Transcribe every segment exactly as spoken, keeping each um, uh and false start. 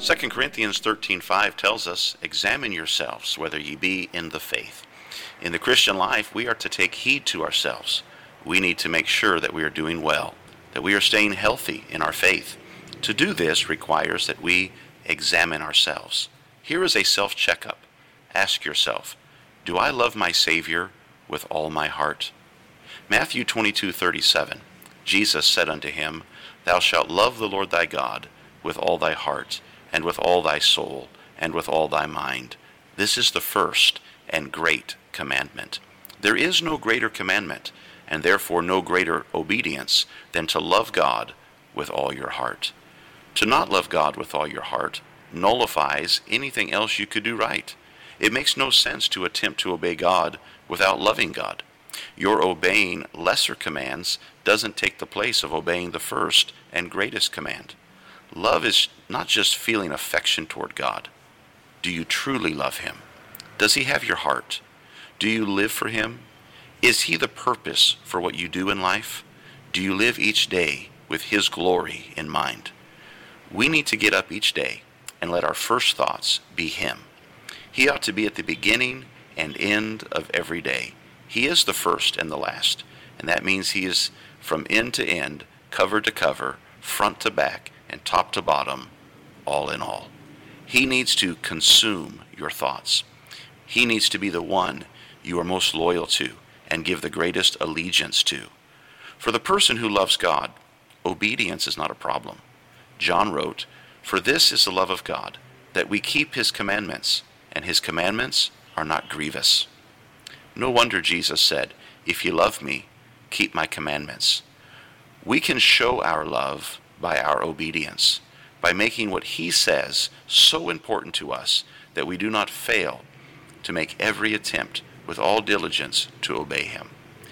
Second Corinthians thirteen five tells us, "Examine yourselves whether ye be in the faith." In the Christian life, we are to take heed to ourselves. We need to make sure that we are doing well, that we are staying healthy in our faith. To do this requires that we examine ourselves. Here is a self-checkup. Ask yourself, do I love my Savior with all my heart? Matthew twenty-two thirty-seven, Jesus said unto him, "Thou shalt love the Lord thy God with all thy heart, and with all thy soul, and with all thy mind. This is the first and great commandment." There is no greater commandment, and therefore no greater obedience than to love God with all your heart. To not love God with all your heart nullifies anything else you could do right. It makes no sense to attempt to obey God without loving God. Your obeying lesser commands doesn't take the place of obeying the first and greatest command. Love is not just feeling affection toward God. Do you truly love him? Does he have your heart? Do you live for him? Is he the purpose for what you do in life? Do you live each day with his glory in mind? We need to get up each day and let our first thoughts be him. He ought to be at the beginning and end of every day. He is the first and the last, and that means he is from end to end, cover to cover, front to back, and top to bottom, all in all. He needs to consume your thoughts. He needs to be the one you are most loyal to and give the greatest allegiance to. For the person who loves God, obedience is not a problem. John wrote, "For this is the love of God, that we keep his commandments, and his commandments are not grievous." No wonder Jesus said, "If you love me, keep my commandments." We can show our love by our obedience, by making what he says so important to us that we do not fail to make every attempt with all diligence to obey him.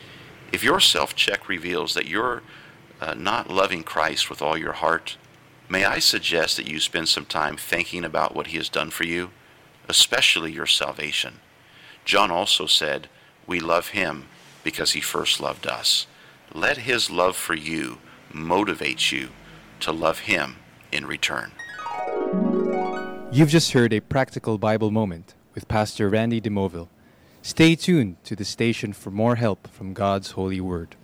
If your self-check reveals that you're uh, not loving Christ with all your heart, may I suggest that you spend some time thinking about what he has done for you, especially your salvation. John also said, "We love him because he first loved us." Let his love for you motivate you to love him in return. You've just heard a practical Bible moment with Pastor Randy DeMoville. Stay tuned to the station for more help from God's holy word.